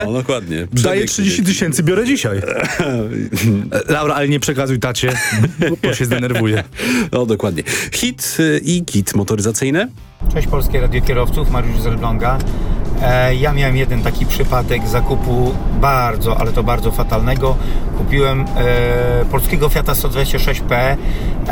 O, dokładnie. Daję 30 000, biorę dzisiaj. Laura, ale nie przekazuj tacie, bo się zdenerwuje. O, dokładnie. Hit i kit motoryzacyjny. Cześć Polskie Radio Kierowców, Mariusz z Elbląga. Ja miałem jeden taki przypadek zakupu bardzo, ale to bardzo fatalnego. Kupiłem polskiego Fiata 126P